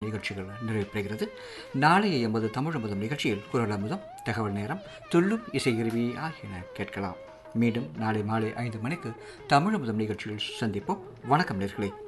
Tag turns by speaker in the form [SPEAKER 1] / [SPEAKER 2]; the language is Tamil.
[SPEAKER 1] நிகழ்ச்சிகள் நிறைவு பெறுகிறது. நாளைய எமது தமிழமுதம் நிகழ்ச்சியில் குரல் அமுதம், தகவல் நேரம், துள்ளும் இசையருவி ஆகியன கேட்கலாம். மீண்டும் நாளை மாலை 5 மணிக்கு தமிழமுதம் நிகழ்ச்சியில் சந்திப்போம். வணக்கம் நேயர்களே.